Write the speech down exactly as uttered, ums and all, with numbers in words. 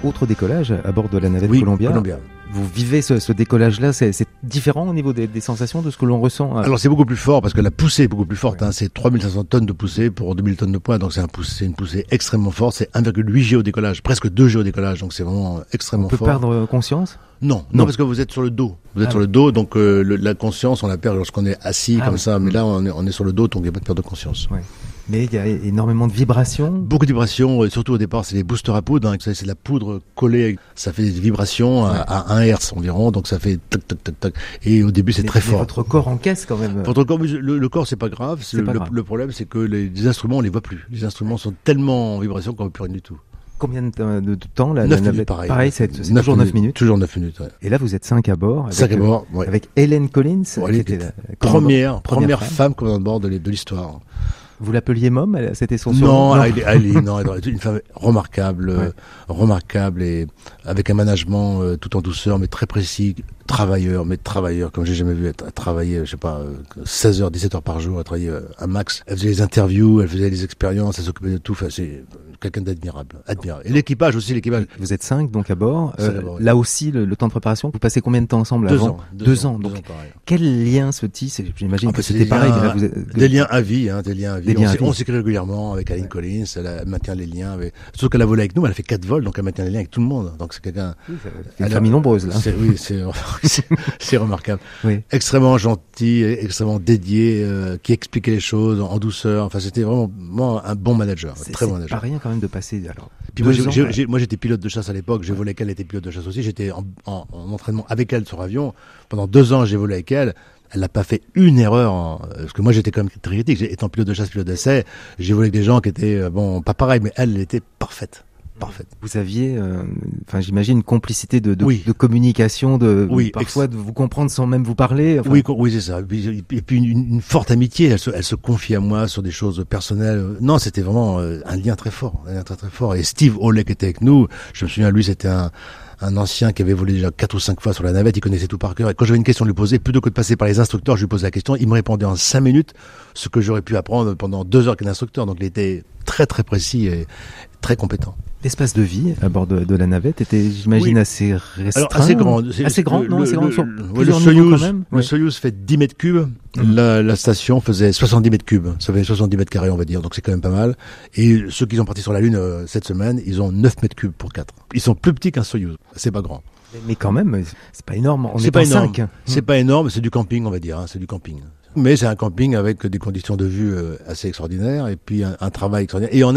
autre décollage à bord de la navette oui, Columbia. Columbia. Vous vivez ce, ce décollage-là, c'est, c'est différent au niveau des, des sensations de ce que l'on ressent. Alors c'est beaucoup plus fort parce que la poussée est beaucoup plus forte. Ouais. Hein, c'est trois mille cinq cents tonnes de poussée pour deux mille tonnes de poids, donc c'est, un poussée, c'est une poussée extrêmement forte. C'est un virgule huit G au décollage, presque deux G au décollage, donc c'est vraiment extrêmement On peut fort. perdre conscience ? Non, non, Non, parce que vous êtes sur le dos. Vous êtes ah sur oui. le dos, donc euh, le, la conscience, on la perd lorsqu'on est assis Ah comme oui. ça. Mais là, on est, on est sur le dos, donc il n'y a pas de perte de conscience. Ouais. Mais il y a énormément de vibrations. Beaucoup de vibrations, et surtout au départ, c'est les boosters à poudre. Hein, c'est, c'est de la poudre collée. Ça fait des vibrations à, Ouais. à un hertz environ, donc ça fait tac, tac, tac, tac. Et au début, c'est mais, très mais fort. votre corps encaisse quand même. Votre corps, le, le corps, c'est pas grave. C'est le, pas le, grave. le problème, c'est que les, les instruments, on les voit plus. Les instruments sont tellement en vibration qu'on ne voit plus rien du tout. Combien de, de, de temps la, la neuf navette minutes, pareil. Pareil, c'est, c'est toujours neuf minutes. Toujours neuf minutes, ouais. Et là, vous êtes cinq à bord. Avec, Cinq à bord, ouais. Avec Helen Collins, Bon, qui elle était était la Première, première première femme. femme commandant de bord de, de l'histoire. Vous l'appeliez Mom, elle- c'était son surnom? Non, elle, est- elle est non, elle est une femme remarquable, Ouais. euh, remarquable et avec un management euh, tout en douceur, mais très précis, travailleur, mais travailleur, comme j'ai jamais vu, elle travailler, je sais pas, euh, seize heures, dix-sept heures par jour, elle travaillait euh, un max. Elle faisait les interviews, elle faisait les expériences, elle s'occupait de tout. Enfin, c'est quelqu'un d'admirable, admirable. Et l'équipage aussi, l'équipage. Vous êtes cinq donc à bord. Cinq Euh, à bord, oui. Là aussi, le, le temps de préparation. Vous passez combien de temps ensemble Deux avant ans, Deux ans. Donc, pareil. quel lien se tisse? J'imagine Ah, que bah, c'est c'était des pareil. liens- Là, vous êtes- Des liens à vie, hein, des liens à vie. Des liens on, à s'é- vie. on s'écrit régulièrement avec Aline Collins, elle, a- elle maintient les liens. Avec... Sauf qu'elle a volé avec nous, elle a fait quatre vols, donc elle maintient les liens avec tout le monde. Donc c'est quelqu'un. Oui, ça- c'est une Elle a- famille nombreuse là. C'est, oui, c'est, c'est, c'est remarquable. Oui. Extrêmement gentil, extrêmement dédié, euh, qui expliquait les choses en douceur. Enfin, c'était vraiment, vraiment un bon manager, C'est, très c'est bon pas manager. rien quand même de passer. Alors. Puis moi, deux j'ai, ans, j'ai, ouais. j'ai- moi, j'étais pilote de chasse à l'époque. J'ai volé avec elle, elle était pilote de chasse aussi. J'étais en, en, en entraînement avec elle sur avion. Pendant deux ans, j'ai volé avec elle. Elle n'a pas fait une erreur, en- parce que moi j'étais quand même très critique. J'ai- Étant pilote de chasse, pilote d'essai, j'ai volé avec des gens qui étaient, euh, bon, pas pareils, mais elle, elle était parfaite. Parfaite. Vous aviez, euh, enfin, j'imagine une complicité de, de, Oui. de communication, de Oui, parfois de vous comprendre sans même vous parler. Enfin, Oui, co- oui, c'est ça. Et puis, et puis une, une forte amitié. Elle se, elle se confie à moi sur des choses personnelles. Non, c'était vraiment euh, un lien très fort, un lien très très fort. Et Steve Hawley qui était avec nous, je me souviens, lui, c'était un, un ancien qui avait volé déjà quatre ou cinq fois sur la navette. Il connaissait tout par cœur. Et quand j'avais une question à lui poser, plutôt que de passer par les instructeurs, je lui posais la question. Il me répondait en cinq minutes ce que j'aurais pu apprendre pendant deux heures qu'un instructeur. Donc, il était très très précis et très compétent. L'espace de vie à bord de, de la navette était, j'imagine, Oui. assez restreint. Alors, assez grand. C'est- Assez grand, le- non, le- assez grand le- sur le- plusieurs le niveaux Soyouz, quand même. Le Ouais. Soyouz fait dix mètres cubes. Mhm. La, la station faisait soixante-dix mètres cubes. Ça fait soixante-dix mètres carrés, on va dire. Donc c'est quand même pas mal. Et ceux qui sont partis sur la Lune euh, cette semaine, ils ont neuf mètres cubes pour quatre. Ils sont plus petits qu'un Soyouz. C'est pas grand. Mais- Mais quand même, c'est pas énorme. On C'est est pas en énorme. cinq. C'est pas énorme. C'est du camping, on va dire. Hein. C'est du camping. Mais c'est un camping avec des conditions de vue euh, assez extraordinaires et puis un, un travail extraordinaire. Et on